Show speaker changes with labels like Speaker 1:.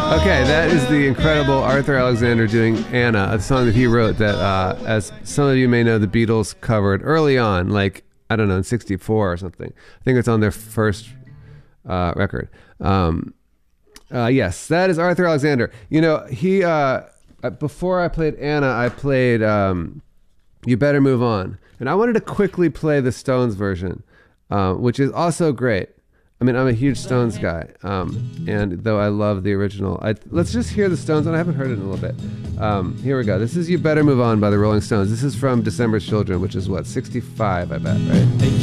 Speaker 1: Okay, that is the incredible Arthur Alexander doing Anna, a song that he wrote that, as some of you may know, the Beatles covered early on, like, I don't know, in 64 or something. I think it's on their first record. Yes, that is Arthur Alexander. You know, he, before I played Anna, I played You Better Move On. And I wanted to quickly play the Stones version, which is also great. I mean, I'm a huge Stones guy, and though I love the original, let's just hear the Stones, and I haven't heard it in a little bit. Here we go. This is You Better Move On by the Rolling Stones. This is from December's Children, which is, what, 65, I bet, right?